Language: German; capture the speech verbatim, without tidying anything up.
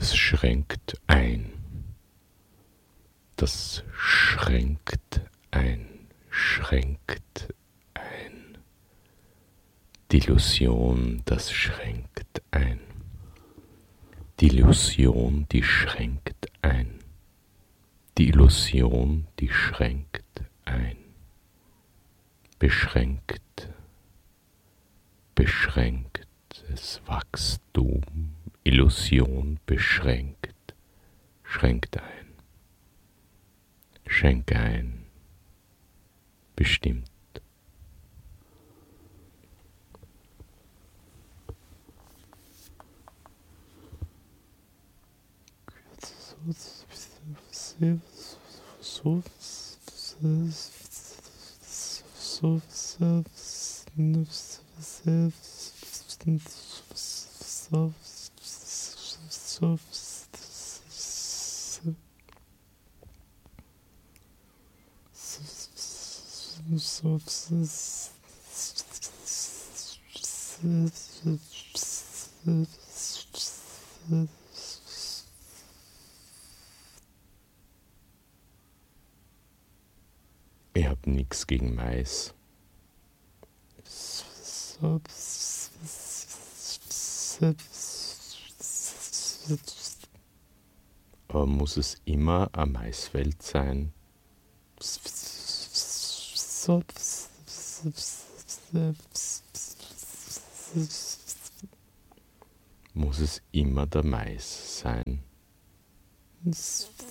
Das schränkt ein. Das schränkt ein, schränkt ein. Die Illusion, das schränkt ein. Die Illusion, die schränkt ein. Die Illusion, die schränkt ein. Beschränkt, beschränktes Wachstum, Illusion beschränkt, schränkt ein, schenk ein, bestimmt. Ich hab nix gegen Mais. Aber muss es immer ein Maisfeld sein? Muss es immer der Mais sein?